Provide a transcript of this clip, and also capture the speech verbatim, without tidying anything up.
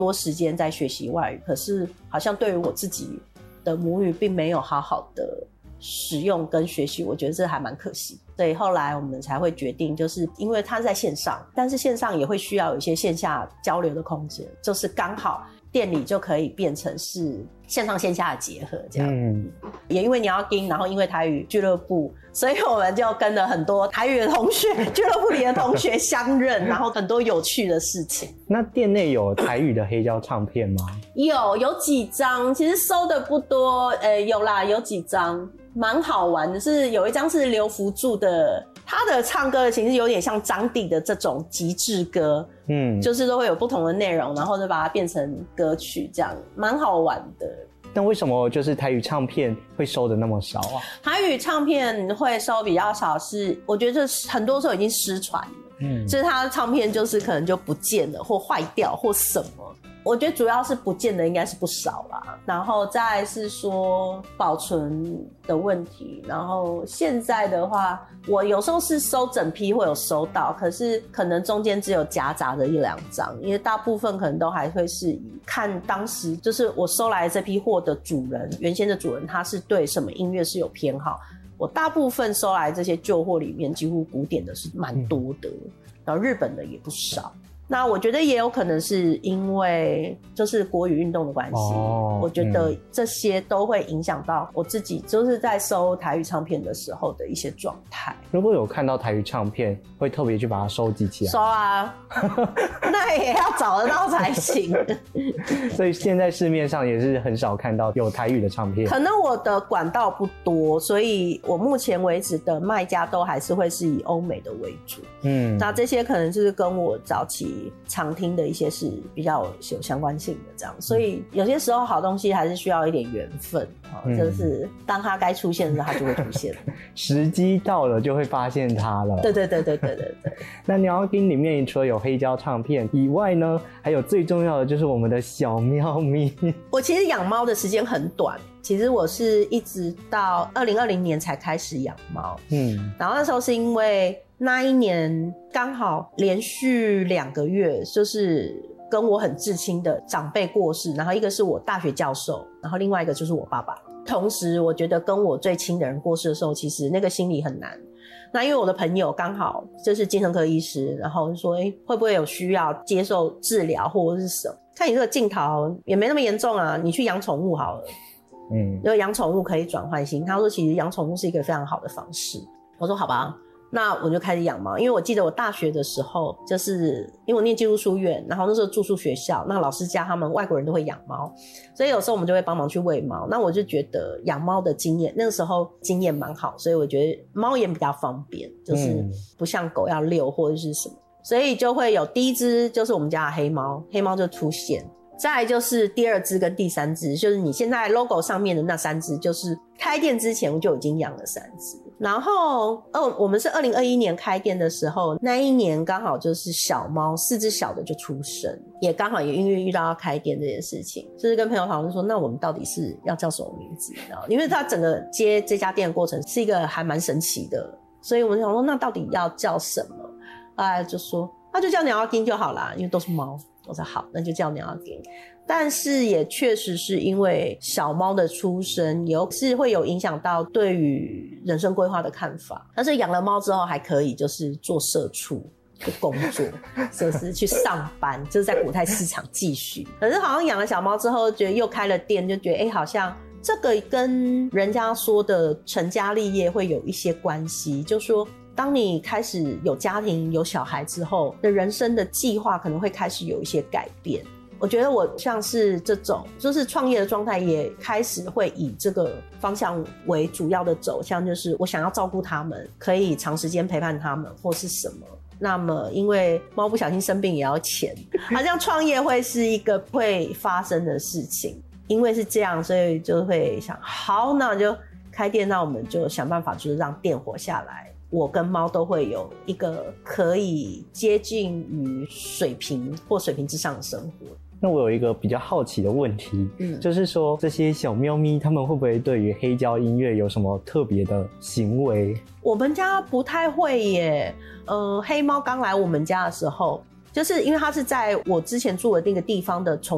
多时间在学习外语，可是好像对于我自己的母语并没有好好的使用跟学习，我觉得这还蛮可惜。所以后来我们才会决定，就是因为它在线上，但是线上也会需要有一些线下交流的空间，就是刚好店里就可以变成是线上线下的结合这样。嗯，也因为鸟丁，然后因为台语俱乐部，所以我们就跟了很多台语的同学俱乐部里的同学相认，然后很多有趣的事情。 那店内有台语的黑胶唱片吗？ 有，有几张，其实收的不多，呃，有啦，有几张蛮好玩的，是有一张是刘福柱的，他的唱歌的形式有点像张帝的这种极致歌，嗯，就是都会有不同的内容，然后就把它变成歌曲，这样蛮好玩的。 但为什么就是台语唱片会收的那么少啊？ 台语唱片会收比较少是，我觉得很多时候已经失传了，嗯，就是它的唱片就是可能就不见了，或坏掉，或什么。我觉得主要是不见的应该是不少啦，然后再来是说保存的问题，然后现在的话，我有时候是收整批会有收到，可是可能中间只有夹杂的一两张，因为大部分可能都还会是以看当时就是我收来这批货的主人，原先的主人他是对什么音乐是有偏好，我大部分收来这些旧货里面几乎古典的是蛮多的，然后日本的也不少。那我觉得也有可能是因为就是国语运动的关系，哦，我觉得这些都会影响到我自己就是在收台语唱片的时候的一些状态。 如果有看到台语唱片，会特别去把它收集起来？ 收啊，那也要找得到才行。 所以现在市面上也是很少看到有台语的唱片。 可能我的管道不多，所以我目前为止的卖家都还是会是以欧美的为主。嗯，那这些可能就是跟我早期常听的一些是比较有相关性的这样，所以有些时候好东西还是需要一点缘分，嗯，就是当它该出现的时候它就会出现， 时机到了就会发现它了。 对对对对对对对。 那鸟丁里面除了有黑胶唱片以外呢，还有最重要的就是我们的小喵咪。 我其实养猫的时间很短，其实我是一直到二零二零年才开始养猫，嗯，然后那时候是因为那一年刚好连续两个月，就是跟我很至亲的长辈过世，然后一个是我大学教授，然后另外一个就是我爸爸。同时我觉得跟我最亲的人过世的时候，其实那个心里很难。那因为我的朋友刚好就是精神科医师，然后就说哎，会不会有需要接受治疗或者是什么，看你这个镜头也没那么严重啊，你去养宠物好了。嗯，因为养宠物可以转换心，他说其实养宠物是一个非常好的方式。我说好吧，那我就开始养猫。因为我记得我大学的时候，就是因为我念技术书院，然后那时候住宿学校，那老师家他们外国人都会养猫，所以有时候我们就会帮忙去喂猫。那我就觉得养猫的经验，那个时候经验蛮好，所以我觉得猫也比较方便，就是不像狗要遛或者是什么，所以就会有第一只就是我们家的黑猫，黑猫就出现。再来就是第二只跟第三只，就是你现在 logo 上面的那三只，就是开店之前我就已经养了三只。然后哦，我们是二零二一年开店的时候，那一年刚好就是小猫四只小的就出生，也刚好也因为遇到要开店这件事情，就是跟朋友讨论说，那我们到底是要叫什么名字？因为它整个接这家店的过程是一个还蛮神奇的，所以我们想说，那到底要叫什么？后来就说，那就叫鸟丁就好啦，因为都是猫。我说好，那就叫鸟丁。但是也确实是因为小猫的出生，也是会有影响到对于人生规划的看法。但是养了猫之后，还可以就是做社畜的工作，就是去上班，就是在国泰市场继续。可是好像养了小猫之后，觉得又开了店，就觉得哎、欸，好像这个跟人家说的成家立业会有一些关系，就说。当你开始有家庭有小孩之后的人生的计划可能会开始有一些改变。我觉得我像是这种就是创业的状态也开始会以这个方向为主要的走向，就是我想要照顾他们，可以长时间陪伴他们或是什么。那么因为猫不小心生病也要钱，好像创业会是一个会发生的事情。因为是这样，所以就会想好，那我就开店，那我们就想办法就是让店活下来，我跟猫都会有一个可以接近于水平或水平之上的生活。 那我有一个比较好奇的问题，嗯，就是说这些小喵咪他们会不会对于黑胶音乐有什么特别的行为？ 我们家不太会耶。呃，黑猫刚来我们家的时候，就是因为它是在我之前住的那个地方的宠